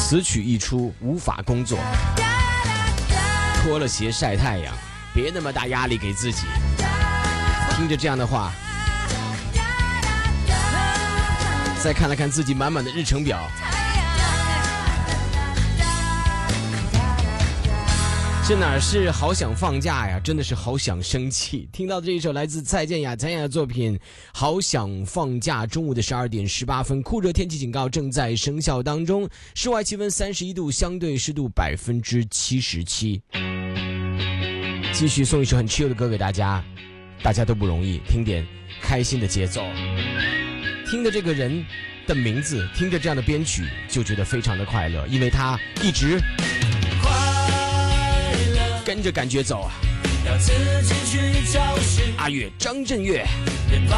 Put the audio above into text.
此曲一出无法工作，脱了鞋晒太阳，别那么大压力给自己。听着这样的话，再看了看自己满满的日程表，这哪是好想放假呀，真的是好想生气。听到这一首来自蔡健雅的作品《好想放假》。中午的12点18分，酷热天气警告正在生效当中，室外气温31度，相对湿度77%。继续送一首很 chill 的歌给大家，大家都不容易，听点开心的节奏。听着这个人的名字，听着这样的编曲，就觉得非常的快乐，因为他一直跟着感觉走啊。阿岳张震岳。